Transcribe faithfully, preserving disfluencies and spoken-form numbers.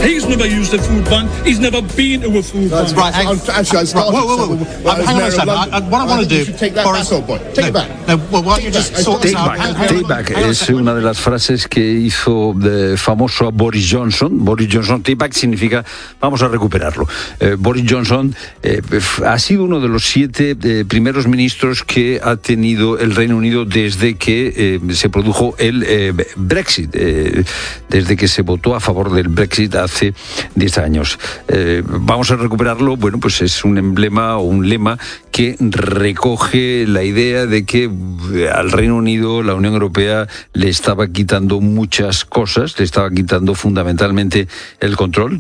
He's never used a food bank. He's never been to a food That's bank. right. I'm, actually, I started. Whoa, whoa, whoa. whoa. Uh, hang on a second. I, I, what I, I want to do. You should take that Boris, back, old boy. Take no, it back. No, well, why don't you just sort this Take out? back, Hang- take hang- back hang on a es second. una de las frases que hizo de famoso a Boris Johnson. Boris Johnson, take back significa vamos a recuperarlo. Eh, Boris Johnson eh, ha sido uno de los siete eh, primeros ministros que ha tenido el Reino Unido desde que eh, se produjo el eh, Brexit, eh, desde que se votó a favor del Brexit hace diez años. Eh, vamos a recuperarlo, bueno, pues es un emblema o un lema que recoge la idea de que al Reino Unido la Unión Europea le estaba quitando muchas cosas, le estaba quitando fundamentalmente el control.